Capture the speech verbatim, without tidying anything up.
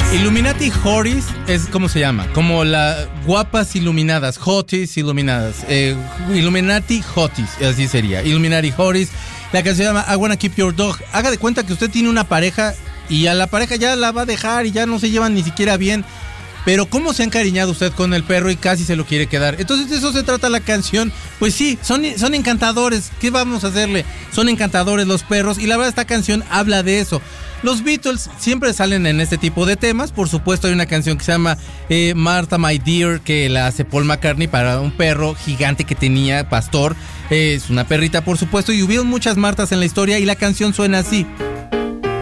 Illuminati Hotties es como se llama, como las guapas iluminadas, Hotties iluminadas, eh, Illuminati Hotties, así sería, Illuminati Hotties. La canción se llama I Wanna Keep Your Dog. Haga de cuenta que usted tiene una pareja y a la pareja ya la va a dejar y ya no se llevan ni siquiera bien. Pero cómo se ha encariñado usted con el perro y casi se lo quiere quedar. Entonces de eso se trata la canción. Pues sí, son, son encantadores. ¿Qué vamos a hacerle? Son encantadores los perros. Y la verdad esta canción habla de eso. Los Beatles siempre salen en este tipo de temas. Por supuesto hay una canción que se llama eh, Martha My Dear, que la hace Paul McCartney para un perro gigante que tenía, pastor. Eh, es una perrita por supuesto. Y hubieron muchas Martas en la historia y la canción suena así.